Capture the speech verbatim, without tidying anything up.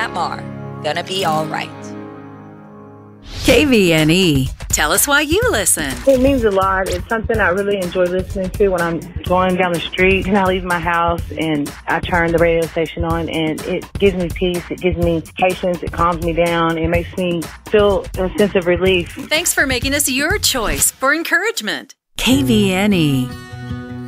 Aunt Mar. Gonna be all right. K V N E. Tell us why you listen. It means a lot. It's something I really enjoy listening to when I'm going down the street and I leave my house and I turn the radio station on, and it gives me peace. It gives me patience. It calms me down. It makes me feel a sense of relief. Thanks for making us your choice for encouragement. K V N E.